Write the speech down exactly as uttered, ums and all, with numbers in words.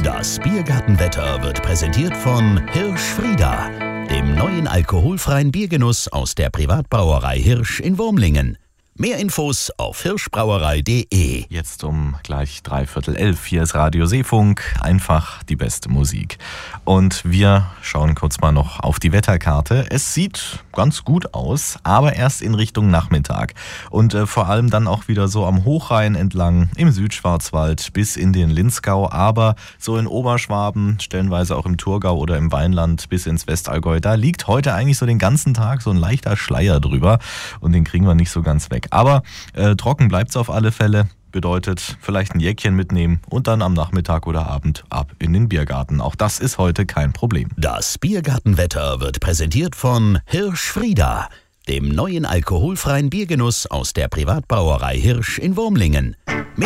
Das Biergartenwetter wird präsentiert von Hirsch-Frieda, dem neuen alkoholfreien Biergenuss aus der Privatbrauerei Hirsch in Wurmlingen. Mehr Infos auf hirschbrauerei punkt de. Jetzt um gleich dreiviertel elf. Hier ist Radio Seefunk. Einfach die beste Musik. Und wir schauen kurz mal noch auf die Wetterkarte. Es sieht ganz gut aus, aber erst in Richtung Nachmittag. Und äh, vor allem dann auch wieder so am Hochrhein entlang, im Südschwarzwald bis in den Linzgau. Aber so in Oberschwaben, stellenweise auch im Thurgau oder im Weinland bis ins Westallgäu. Da liegt heute eigentlich so den ganzen Tag so ein leichter Schleier drüber. Und den kriegen wir nicht so ganz weg. Aber äh, trocken bleibt es auf alle Fälle. Bedeutet, vielleicht ein Jäckchen mitnehmen und dann am Nachmittag oder Abend ab in den Biergarten. Auch das ist heute kein Problem. Das Biergartenwetter wird präsentiert von Hirsch-Frieda, dem neuen alkoholfreien Biergenuss aus der Privatbrauerei Hirsch in Wurmlingen.